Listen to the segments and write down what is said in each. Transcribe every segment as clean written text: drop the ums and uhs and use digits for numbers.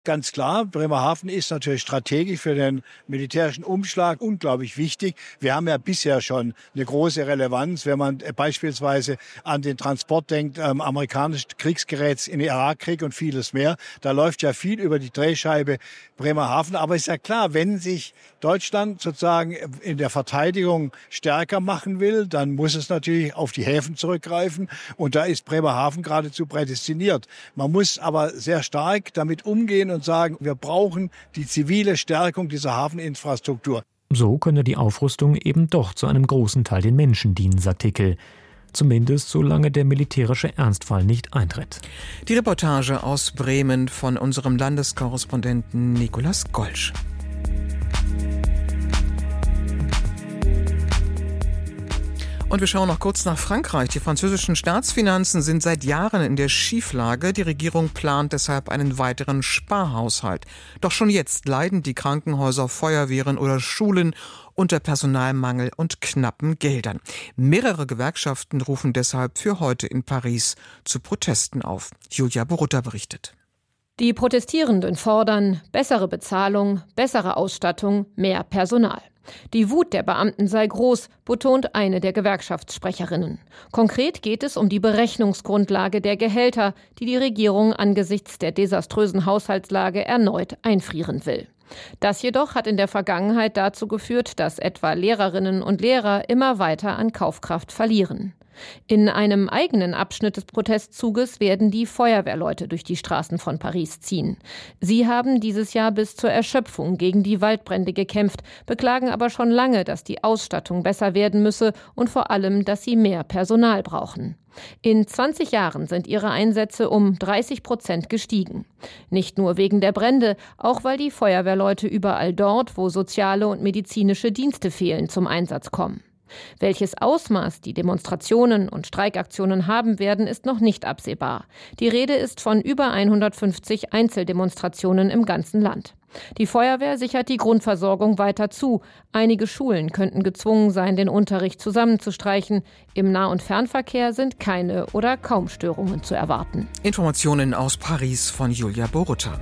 Ganz klar, Bremerhaven ist natürlich strategisch für den militärischen Umschlag unglaublich wichtig. Wir haben ja bisher schon eine große Relevanz, wenn man beispielsweise an den Transport denkt, amerikanischen Kriegsgeräts in den Irakkrieg und vieles mehr. Da läuft ja viel über die Drehscheibe Bremerhaven. Aber ist ja klar, wenn sich Deutschland sozusagen in der Verteidigung stärker machen will, dann muss es natürlich auf die Häfen zurückgreifen. Und da ist Bremerhaven geradezu prädestiniert. Man muss aber sehr stark damit umgehen und sagen, wir brauchen die zivile Stärkung dieser Hafeninfrastruktur. So könne die Aufrüstung eben doch zu einem großen Teil den Menschen dienen, sagt Hickel. Zumindest solange der militärische Ernstfall nicht eintritt. Die Reportage aus Bremen von unserem Landeskorrespondenten Nikolaus Golsch. Und wir schauen noch kurz nach Frankreich. Die französischen Staatsfinanzen sind seit Jahren in der Schieflage. Die Regierung plant deshalb einen weiteren Sparhaushalt. Doch schon jetzt leiden die Krankenhäuser, Feuerwehren oder Schulen unter Personalmangel und knappen Geldern. Mehrere Gewerkschaften rufen deshalb für heute in Paris zu Protesten auf. Julia Borutta berichtet. Die Protestierenden fordern bessere Bezahlung, bessere Ausstattung, mehr Personal. Die Wut der Beamten sei groß, betont eine der Gewerkschaftssprecherinnen. Konkret geht es um die Berechnungsgrundlage der Gehälter, die die Regierung angesichts der desaströsen Haushaltslage erneut einfrieren will. Das jedoch hat in der Vergangenheit dazu geführt, dass etwa Lehrerinnen und Lehrer immer weiter an Kaufkraft verlieren. In einem eigenen Abschnitt des Protestzuges werden die Feuerwehrleute durch die Straßen von Paris ziehen. Sie haben dieses Jahr bis zur Erschöpfung gegen die Waldbrände gekämpft, beklagen aber schon lange, dass die Ausstattung besser werden müsse und vor allem, dass sie mehr Personal brauchen. In 20 Jahren sind ihre Einsätze um 30% gestiegen. Nicht nur wegen der Brände, auch weil die Feuerwehrleute überall dort, wo soziale und medizinische Dienste fehlen, zum Einsatz kommen. Welches Ausmaß die Demonstrationen und Streikaktionen haben werden, ist noch nicht absehbar. Die Rede ist von über 150 Einzeldemonstrationen im ganzen Land. Die Feuerwehr sichert die Grundversorgung weiter zu. Einige Schulen könnten gezwungen sein, den Unterricht zusammenzustreichen. Im Nah- und Fernverkehr sind keine oder kaum Störungen zu erwarten. Informationen aus Paris von Julia Borutta.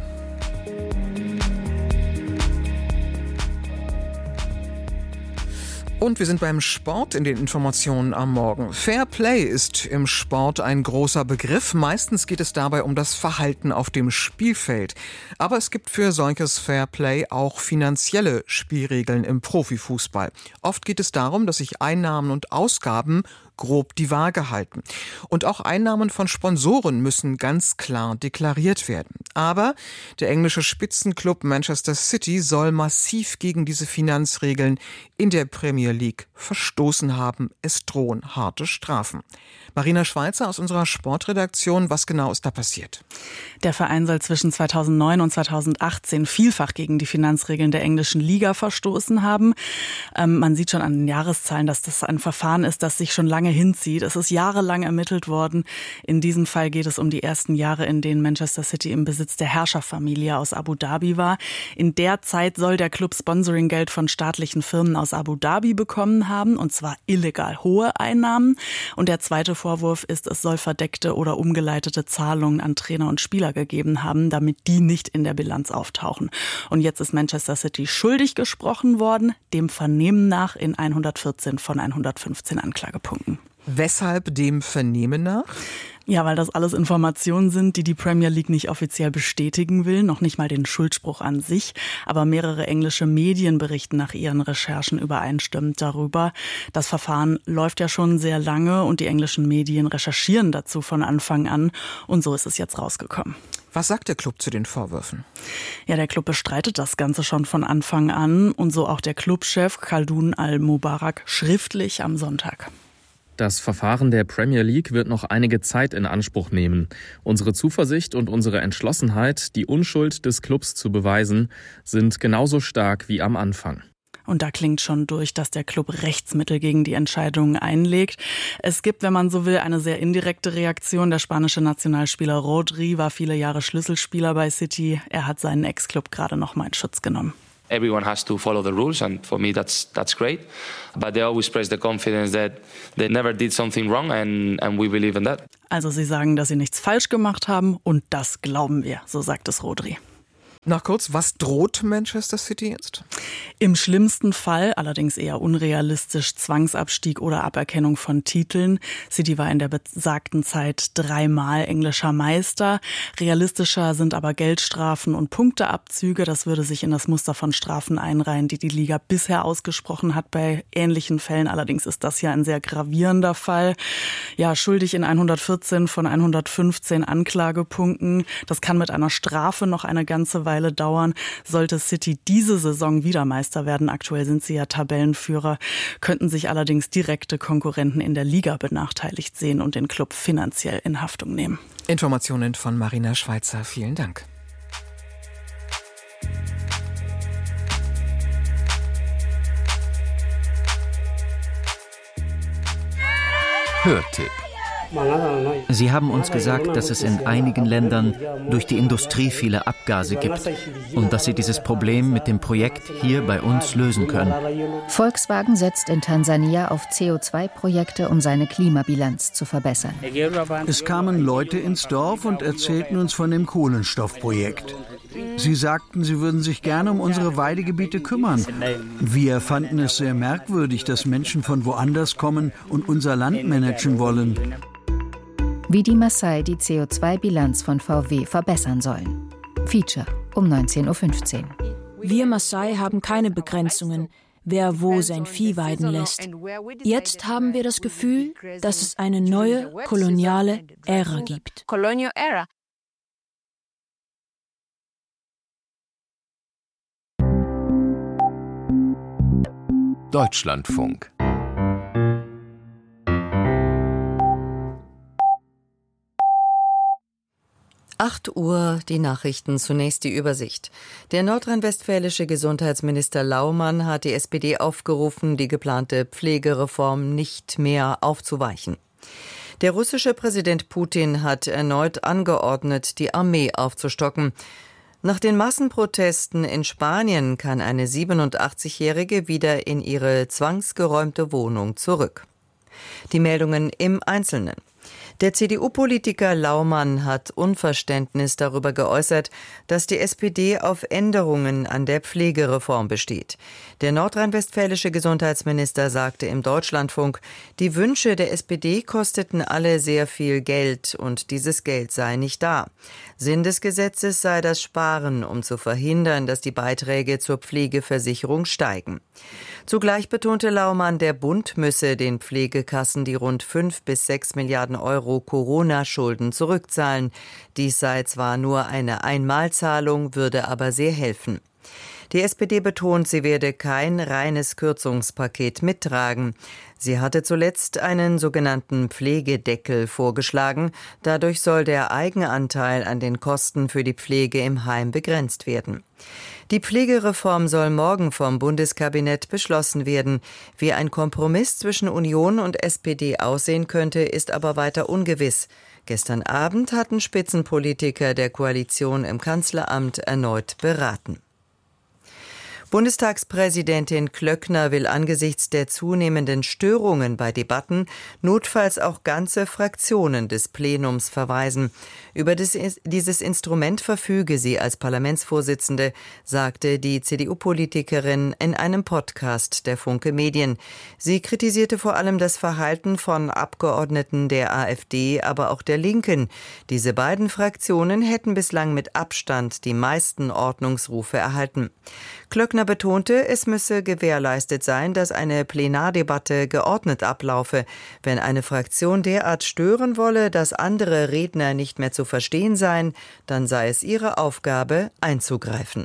Und wir sind beim Sport in den Informationen am Morgen. Fair Play ist im Sport ein großer Begriff. Meistens geht es dabei um das Verhalten auf dem Spielfeld. Aber es gibt für solches Fair Play auch finanzielle Spielregeln im Profifußball. Oft geht es darum, dass sich Einnahmen und Ausgaben grob die Waage halten. Und auch Einnahmen von Sponsoren müssen ganz klar deklariert werden. Aber der englische Spitzenclub Manchester City soll massiv gegen diese Finanzregeln in der Premier League verstoßen haben. Es drohen harte Strafen. Marina Schweizer aus unserer Sportredaktion, was genau ist da passiert? Der Verein soll zwischen 2009 und 2018 vielfach gegen die Finanzregeln der englischen Liga verstoßen haben. Man sieht schon an den Jahreszahlen, dass das ein Verfahren ist, das sich schon lange hinzieht. Es ist jahrelang ermittelt worden. In diesem Fall geht es um die ersten Jahre, in denen Manchester City im Besitz der Herrscherfamilie aus Abu Dhabi war. In der Zeit soll der Club Sponsoringgeld von staatlichen Firmen aus Abu Dhabi bekommen haben, und zwar illegal hohe Einnahmen. Und der zweite Vorwurf ist, es soll verdeckte oder umgeleitete Zahlungen an Trainer und Spieler gegeben haben, damit die nicht in der Bilanz auftauchen. Und jetzt ist Manchester City schuldig gesprochen worden, dem Vernehmen nach in 114 von 115 Anklagepunkten. Weshalb dem Vernehmen nach? Ja, weil das alles Informationen sind, die die Premier League nicht offiziell bestätigen will, noch nicht mal den Schuldspruch an sich. Aber mehrere englische Medien berichten nach ihren Recherchen übereinstimmend darüber. Das Verfahren läuft ja schon sehr lange und die englischen Medien recherchieren dazu von Anfang an. Und so ist es jetzt rausgekommen. Was sagt der Club zu den Vorwürfen? Ja, der Club bestreitet das Ganze schon von Anfang an. Und so auch der Clubchef Khaldoun Al-Mubarak schriftlich am Sonntag. Das Verfahren der Premier League wird noch einige Zeit in Anspruch nehmen. Unsere Zuversicht und unsere Entschlossenheit, die Unschuld des Clubs zu beweisen, sind genauso stark wie am Anfang. Und da klingt schon durch, dass der Club Rechtsmittel gegen die Entscheidungen einlegt. Es gibt, wenn man so will, eine sehr indirekte Reaktion. Der spanische Nationalspieler Rodri war viele Jahre Schlüsselspieler bei City. Er hat seinen Ex-Club gerade noch mal in Schutz genommen. Everyone has to follow the rules, and for me that's great. But they always express the confidence that they never did something wrong, and we believe in that. Also sie sagen, dass sie nichts falsch gemacht haben, und das glauben wir, so sagt es Rodri. Noch kurz, was droht Manchester City jetzt? Im schlimmsten Fall, allerdings eher unrealistisch, Zwangsabstieg oder Aberkennung von Titeln. City war in der besagten Zeit 3-mal englischer Meister. Realistischer sind aber Geldstrafen und Punkteabzüge. Das würde sich in das Muster von Strafen einreihen, die die Liga bisher ausgesprochen hat bei ähnlichen Fällen. Allerdings ist das ja ein sehr gravierender Fall. Ja, schuldig in 114 von 115 Anklagepunkten. Das kann mit einer Strafe noch eine ganze Weile dauern. Sollte City diese Saison wieder Meister werden, aktuell sind sie ja Tabellenführer, könnten sich allerdings direkte Konkurrenten in der Liga benachteiligt sehen und den Club finanziell in Haftung nehmen. Informationen von Marina Schweizer. Vielen Dank. Hörtipp. Sie haben uns gesagt, dass es in einigen Ländern durch die Industrie viele Abgase gibt und dass Sie dieses Problem mit dem Projekt hier bei uns lösen können. Volkswagen setzt in Tansania auf CO2-Projekte, um seine Klimabilanz zu verbessern. Es kamen Leute ins Dorf und erzählten uns von dem Kohlenstoffprojekt. Sie sagten, sie würden sich gerne um unsere Weidegebiete kümmern. Wir fanden es sehr merkwürdig, dass Menschen von woanders kommen und unser Land managen wollen. Wie die Maasai die CO2-Bilanz von VW verbessern sollen. Feature um 19.15 Uhr. Wir Maasai haben keine Begrenzungen, wer wo sein Vieh weiden lässt. Jetzt haben wir das Gefühl, dass es eine neue koloniale Ära gibt. Deutschlandfunk. Uhr, die Nachrichten, zunächst die Übersicht. Der nordrhein-westfälische Gesundheitsminister Laumann hat die SPD aufgerufen, die geplante Pflegereform nicht mehr aufzuweichen. Der russische Präsident Putin hat erneut angeordnet, die Armee aufzustocken. Nach den Massenprotesten in Spanien kann eine 87-Jährige wieder in ihre zwangsgeräumte Wohnung zurück. Die Meldungen im Einzelnen. Der CDU-Politiker Laumann hat Unverständnis darüber geäußert, dass die SPD auf Änderungen an der Pflegereform besteht. Der nordrhein-westfälische Gesundheitsminister sagte im Deutschlandfunk, die Wünsche der SPD kosteten alle sehr viel Geld und dieses Geld sei nicht da. Sinn des Gesetzes sei das Sparen, um zu verhindern, dass die Beiträge zur Pflegeversicherung steigen. Zugleich betonte Laumann, der Bund müsse den Pflegekassen die rund 5 bis 6 Milliarden Euro Corona-Schulden zurückzahlen. Dies sei zwar nur eine Einmalzahlung, würde aber sehr helfen. Die SPD betont, sie werde kein reines Kürzungspaket mittragen. Sie hatte zuletzt einen sogenannten Pflegedeckel vorgeschlagen. Dadurch soll der Eigenanteil an den Kosten für die Pflege im Heim begrenzt werden. Die Pflegereform soll morgen vom Bundeskabinett beschlossen werden. Wie ein Kompromiss zwischen Union und SPD aussehen könnte, ist aber weiter ungewiss. Gestern Abend hatten Spitzenpolitiker der Koalition im Kanzleramt erneut beraten. Bundestagspräsidentin Klöckner will angesichts der zunehmenden Störungen bei Debatten notfalls auch ganze Fraktionen des Plenums verweisen. Über dieses Instrument verfüge sie als Parlamentsvorsitzende, sagte die CDU-Politikerin in einem Podcast der Funke Medien. Sie kritisierte vor allem das Verhalten von Abgeordneten der AfD, aber auch der Linken. Diese beiden Fraktionen hätten bislang mit Abstand die meisten Ordnungsrufe erhalten. Klöckner betonte, es müsse gewährleistet sein, dass eine Plenardebatte geordnet ablaufe. Wenn eine Fraktion derart stören wolle, dass andere Redner nicht mehr zu verstehen seien, dann sei es ihre Aufgabe, einzugreifen.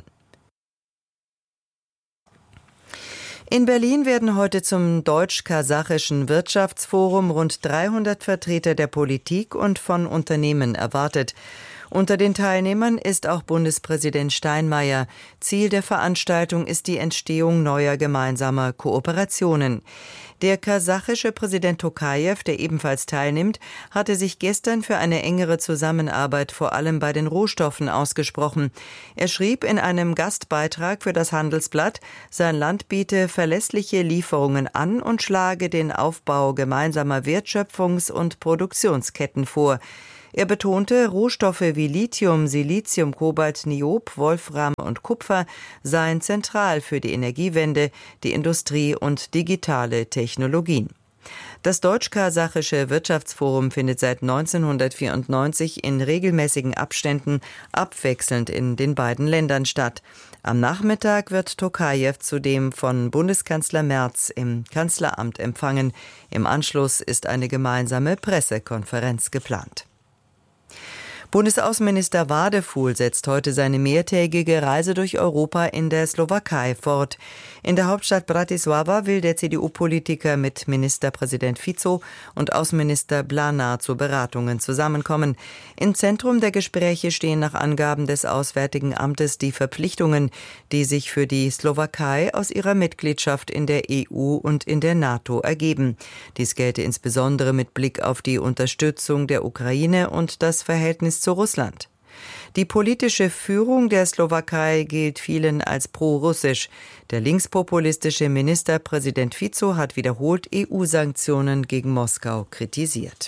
In Berlin werden heute zum deutsch-kasachischen Wirtschaftsforum rund 300 Vertreter der Politik und von Unternehmen erwartet. Unter den Teilnehmern ist auch Bundespräsident Steinmeier. Ziel der Veranstaltung ist die Entstehung neuer gemeinsamer Kooperationen. Der kasachische Präsident Tokajew, der ebenfalls teilnimmt, hatte sich gestern für eine engere Zusammenarbeit vor allem bei den Rohstoffen ausgesprochen. Er schrieb in einem Gastbeitrag für das Handelsblatt, sein Land biete verlässliche Lieferungen an und schlage den Aufbau gemeinsamer Wertschöpfungs- und Produktionsketten vor. Er betonte, Rohstoffe wie Lithium, Silizium, Kobalt, Niob, Wolfram und Kupfer seien zentral für die Energiewende, die Industrie und digitale Technologien. Das Deutsch-Kasachische Wirtschaftsforum findet seit 1994 in regelmäßigen Abständen abwechselnd in den beiden Ländern statt. Am Nachmittag wird Tokajew zudem von Bundeskanzler Merz im Kanzleramt empfangen. Im Anschluss ist eine gemeinsame Pressekonferenz geplant. Bundesaußenminister Wadefuhl setzt heute seine mehrtägige Reise durch Europa in der Slowakei fort. In der Hauptstadt Bratislava will der CDU-Politiker mit Ministerpräsident Fico und Außenminister Bláha zu Beratungen zusammenkommen. Im Zentrum der Gespräche stehen nach Angaben des Auswärtigen Amtes die Verpflichtungen, die sich für die Slowakei aus ihrer Mitgliedschaft in der EU und in der NATO ergeben. Dies gelte insbesondere mit Blick auf die Unterstützung der Ukraine und das Verhältnis zu Russland. Die politische Führung der Slowakei gilt vielen als pro-russisch. Der linkspopulistische Ministerpräsident Fico hat wiederholt EU-Sanktionen gegen Moskau kritisiert.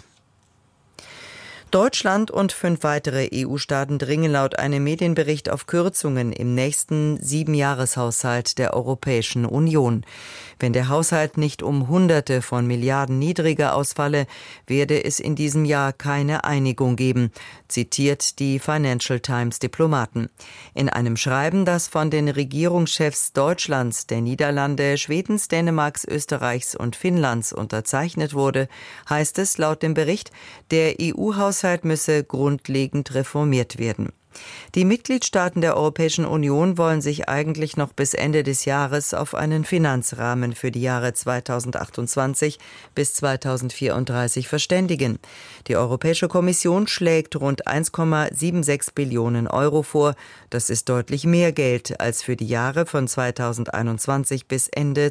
Deutschland und 5 weitere EU-Staaten dringen laut einem Medienbericht auf Kürzungen im nächsten 7-Jahreshaushalt der Europäischen Union. Wenn der Haushalt nicht um Hunderte von Milliarden niedriger ausfalle, werde es in diesem Jahr keine Einigung geben, zitiert die Financial Times Diplomaten. In einem Schreiben, das von den Regierungschefs Deutschlands, der Niederlande, Schwedens, Dänemarks, Österreichs und Finnlands unterzeichnet wurde, heißt es laut dem Bericht, der EU-Haushalt müsse grundlegend reformiert werden. Die Mitgliedstaaten der Europäischen Union wollen sich eigentlich noch bis Ende des Jahres auf einen Finanzrahmen für die Jahre 2028 bis 2034 verständigen. Die Europäische Kommission schlägt rund 1,76 Billionen Euro vor. Das ist deutlich mehr Geld, als für die Jahre von 2021 bis Ende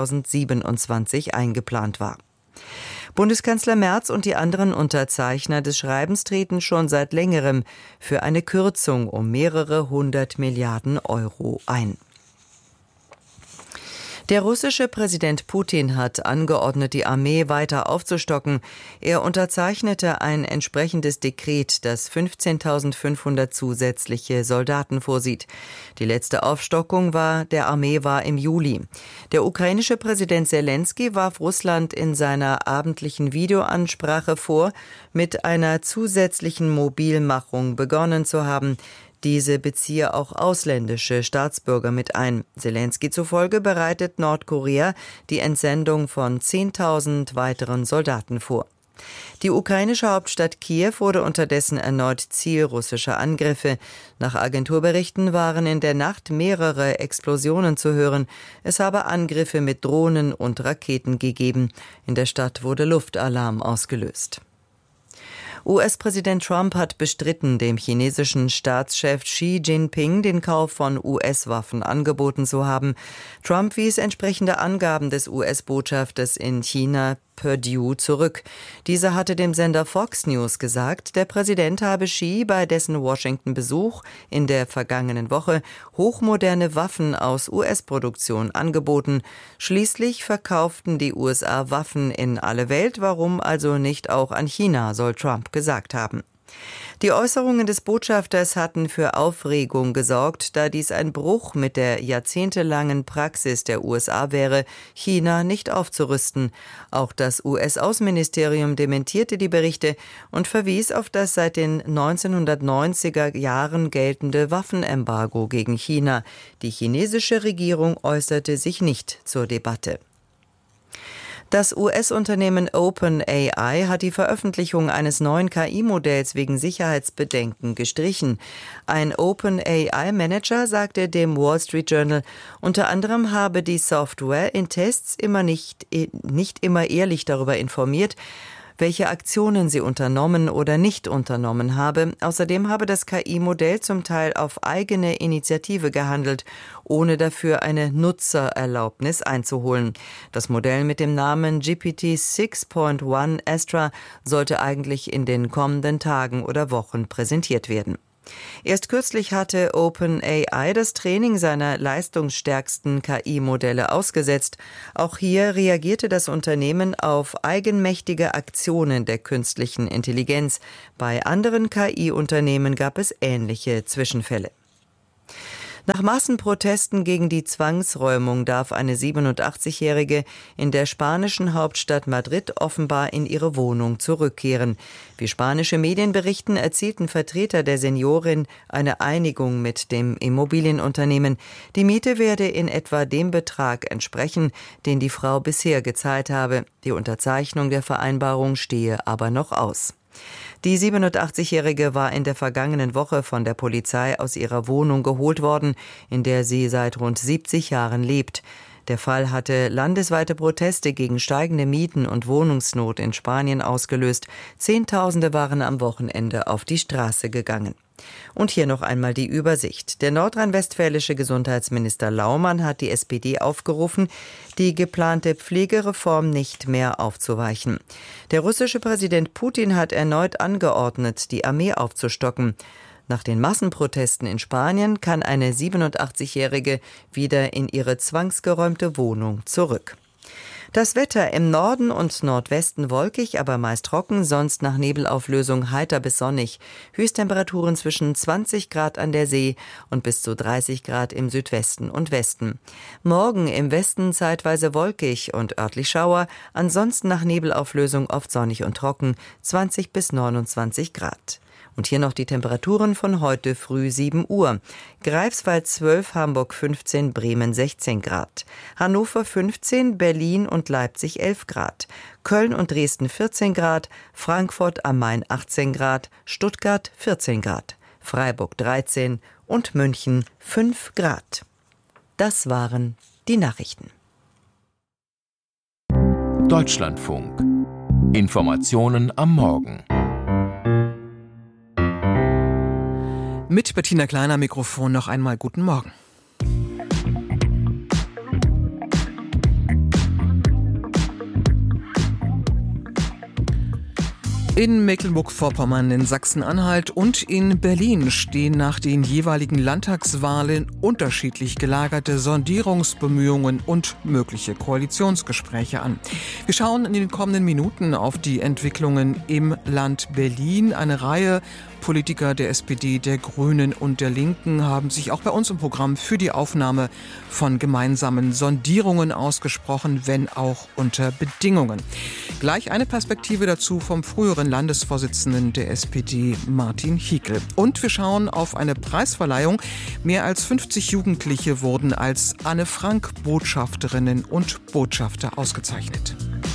2027 eingeplant war. Bundeskanzler Merz und die anderen Unterzeichner des Schreibens treten schon seit längerem für eine Kürzung um mehrere 100 Milliarden Euro ein. Der russische Präsident Putin hat angeordnet, die Armee weiter aufzustocken. Er unterzeichnete ein entsprechendes Dekret, das 15.500 zusätzliche Soldaten vorsieht. Die letzte Aufstockung der Armee war im Juli. Der ukrainische Präsident Selenskyj warf Russland in seiner abendlichen Videoansprache vor, mit einer zusätzlichen Mobilmachung begonnen zu haben. Diese beziehe auch ausländische Staatsbürger mit ein. Selenskyj zufolge bereitet Nordkorea die Entsendung von 10.000 weiteren Soldaten vor. Die ukrainische Hauptstadt Kiew wurde unterdessen erneut Ziel russischer Angriffe. Nach Agenturberichten waren in der Nacht mehrere Explosionen zu hören. Es habe Angriffe mit Drohnen und Raketen gegeben. In der Stadt wurde Luftalarm ausgelöst. US-Präsident Trump hat bestritten, dem chinesischen Staatschef Xi Jinping den Kauf von US-Waffen angeboten zu haben. Trump wies entsprechende Angaben des US-Botschafters in China Perdue zurück. Dieser hatte dem Sender Fox News gesagt, der Präsident habe Xi bei dessen Washington-Besuch in der vergangenen Woche hochmoderne Waffen aus US-Produktion angeboten. Schließlich verkauften die USA Waffen in alle Welt, warum also nicht auch an China, soll Trump gesagt haben. Die Äußerungen des Botschafters hatten für Aufregung gesorgt, da dies ein Bruch mit der jahrzehntelangen Praxis der USA wäre, China nicht aufzurüsten. Auch das US-Außenministerium dementierte die Berichte und verwies auf das seit den 1990er Jahren geltende Waffenembargo gegen China. Die chinesische Regierung äußerte sich nicht zur Debatte. Das US-Unternehmen OpenAI hat die Veröffentlichung eines neuen KI-Modells wegen Sicherheitsbedenken gestrichen. Ein OpenAI-Manager sagte dem Wall Street Journal, unter anderem habe die Software in Tests nicht immer ehrlich darüber informiert, welche Aktionen sie unternommen oder nicht unternommen habe. Außerdem habe das KI-Modell zum Teil auf eigene Initiative gehandelt, ohne dafür eine Nutzererlaubnis einzuholen. Das Modell mit dem Namen GPT 6.1 Astra sollte eigentlich in den kommenden Tagen oder Wochen präsentiert werden. Erst kürzlich hatte OpenAI das Training seiner leistungsstärksten KI-Modelle ausgesetzt. Auch hier reagierte das Unternehmen auf eigenmächtige Aktionen der künstlichen Intelligenz. Bei anderen KI-Unternehmen gab es ähnliche Zwischenfälle. Nach Massenprotesten gegen die Zwangsräumung darf eine 87-Jährige in der spanischen Hauptstadt Madrid offenbar in ihre Wohnung zurückkehren. Wie spanische Medien berichten, erzielten Vertreter der Seniorin eine Einigung mit dem Immobilienunternehmen. Die Miete werde in etwa dem Betrag entsprechen, den die Frau bisher gezahlt habe. Die Unterzeichnung der Vereinbarung stehe aber noch aus. Die 87-Jährige war in der vergangenen Woche von der Polizei aus ihrer Wohnung geholt worden, in der sie seit rund 70 Jahren lebt. Der Fall hatte landesweite Proteste gegen steigende Mieten und Wohnungsnot in Spanien ausgelöst. Zehntausende waren am Wochenende auf die Straße gegangen. Und hier noch einmal die Übersicht. Der nordrhein-westfälische Gesundheitsminister Laumann hat die SPD aufgerufen, die geplante Pflegereform nicht mehr aufzuweichen. Der russische Präsident Putin hat erneut angeordnet, die Armee aufzustocken. Nach den Massenprotesten in Spanien kann eine 87-Jährige wieder in ihre zwangsgeräumte Wohnung zurück. Das Wetter im Norden und Nordwesten wolkig, aber meist trocken, sonst nach Nebelauflösung heiter bis sonnig. Höchsttemperaturen zwischen 20 Grad an der See und bis zu 30 Grad im Südwesten und Westen. Morgen im Westen zeitweise wolkig und örtlich Schauer, ansonsten nach Nebelauflösung oft sonnig und trocken, 20 bis 29 Grad. Und hier noch die Temperaturen von heute früh 7 Uhr. Greifswald 12, Hamburg 15, Bremen 16 Grad. Hannover 15, Berlin und Leipzig 11 Grad. Köln und Dresden 14 Grad. Frankfurt am Main 18 Grad. Stuttgart 14 Grad. Freiburg 13 und München 5 Grad. Das waren die Nachrichten. Deutschlandfunk. Informationen am Morgen. Mit Bettina Kleiner Mikrofon noch einmal guten Morgen. In Mecklenburg-Vorpommern, in Sachsen-Anhalt und in Berlin stehen nach den jeweiligen Landtagswahlen unterschiedlich gelagerte Sondierungsbemühungen und mögliche Koalitionsgespräche an. Wir schauen in den kommenden Minuten auf die Entwicklungen im Land Berlin. Eine Reihe Politiker der SPD, der Grünen und der Linken haben sich auch bei uns im Programm für die Aufnahme von gemeinsamen Sondierungen ausgesprochen, wenn auch unter Bedingungen. Gleich eine Perspektive dazu vom früheren Landesvorsitzenden der SPD, Martin Hickel. Und wir schauen auf eine Preisverleihung. Mehr als 50 Jugendliche wurden als Anne-Frank-Botschafterinnen und Botschafter ausgezeichnet.